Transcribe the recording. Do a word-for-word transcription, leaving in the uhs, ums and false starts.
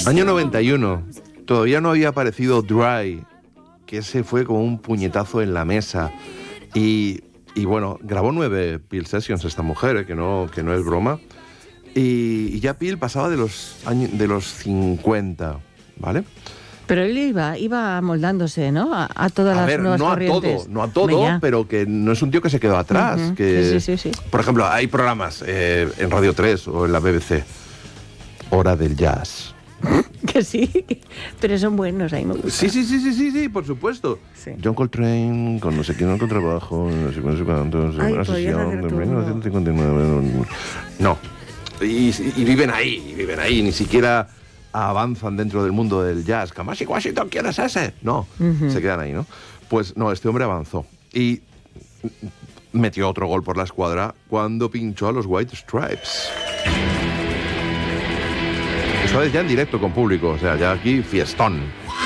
Año noventa y uno. Todavía no había aparecido Dry, que ese fue como un puñetazo en la mesa. Y, y bueno, grabó nueve Peel Sessions esta mujer, eh, que, no, que no es broma. Y, y ya Peel pasaba de los, años, de los cincuenta, ¿vale? Pero él iba, iba moldándose, ¿no? A, a todas a las ver, nuevas no corrientes. a todo, no a todo, Bella. pero que no es un tío que se quedó atrás. Uh-huh. Que, sí, sí, sí, sí. Por ejemplo, hay programas eh, en Radio tres o en la B B C. Hora del jazz. Que sí, pero son buenos, ahí me gusta. Sí, sí, sí, sí, sí, sí, por supuesto. Sí. John Coltrane, con no sé quién en el contrabajo, no sé cuántos, cuántos, Ay, una podrías sesión hacer de tú mil novecientos cincuenta y nueve. No. Y, y viven ahí, y viven ahí, ni siquiera avanzan dentro del mundo del jazz. Kamasi Washington, ¿quién es ese? No, uh-huh. Se quedan ahí, ¿no? Pues no, este hombre avanzó y metió otro gol por la escuadra cuando pinchó a los White Stripes. Esta vez ya en directo con público, o sea, ya aquí fiestón.